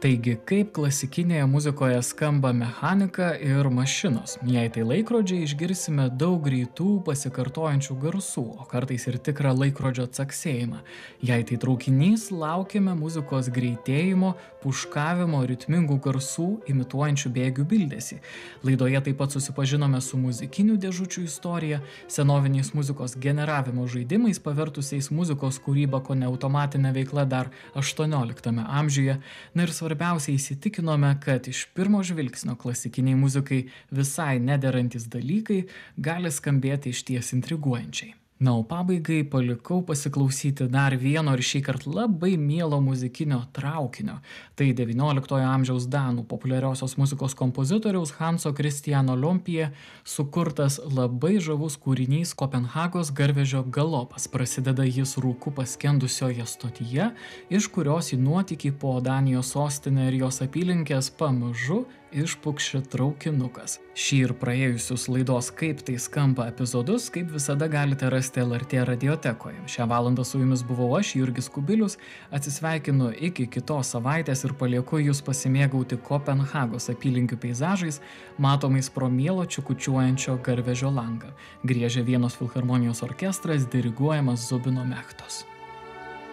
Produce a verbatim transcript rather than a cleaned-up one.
Taigi, kaip klasikinėje muzikoje skamba mechanika ir mašinos? Jei tai laikrodžiai, išgirsime daug greitų pasikartojančių garsų, o kartais ir tikrą laikrodžio caksėjimą. Jei tai traukinys, laukime muzikos greitėjimo, puškavimo, ritmingų garsų, imituojančių bėgių bildesį. Laidoje taip pat susipažinome su muzikinių dėžučių istorija, senoviniais muzikos generavimo žaidimais, pavertusiais muzikos kūrybą kone automatinę veiklą dar aštuonioliktame amžiuje. Na ir svarbiausia, įsitikinome, kad iš pirmo žvilgsnio klasikiniai muzikai visai nederantys dalykai gali skambėti išties intriguojančiai. Na, o pabaigai palikau pasiklausyti dar vieno ir šįkart labai mielo muzikinio traukinio. Tai devynioliktojo amžiaus danų populiariosios muzikos kompozitoriaus Hanso Kristiano Ljompije sukurtas labai žavus kūrinys Kopenhagos garvežio galopas. Prasideda jis rūku paskendusioje stotyje, iš kurios į nuotykį po Danijos sostinę ir jos apylinkės pamažu išpukši traukinukas. Šį ir praėjusius laidos Kaip tai skamba epizodus, kaip visada galite rasti L R T radiotekoje. Šią valandą su jumis buvau aš, Jurgis Kubilius, atsisveikinu iki kitos savaitės ir palieku jūs pasimėgauti Kopenhagos apylinkių peizažais, matomais pro mielo čiukučiuojančio garvežio langą. Griežia Vienos filharmonijos orkestras, diriguojamas Zubino Mechtos.